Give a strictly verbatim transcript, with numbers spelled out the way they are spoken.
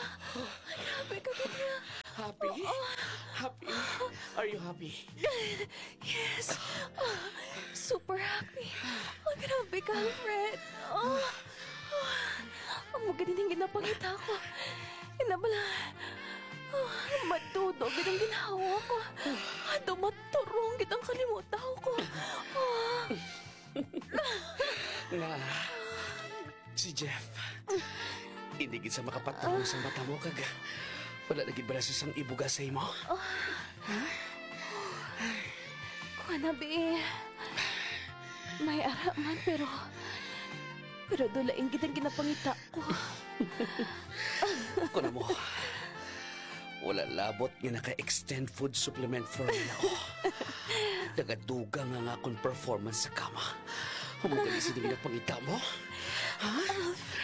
Grabe ka niya. Happy? Happy? Are you happy? Yes. Oh, super happy. Oh, grabe ka, Alfred. Oh, oh, ang magaling ginapangita ko. Inabala. Oh, matudog itong ginawa ko. Ato maturong kitang kalimutan ko. Oh. Nga, si Jeff, hindi gid sa makapatawag sa mata mo kag wala na gid ba sa isang ibuga sa imo? Kuha na, be. May araman, pero... Pero dulaing kitang ginapangita ko. Kuna mo, wala labot nga naka-extend food supplement for me ako. Nagaduga nga nga akong performance sa kama. Humagali sa naging pangita mo? Ha?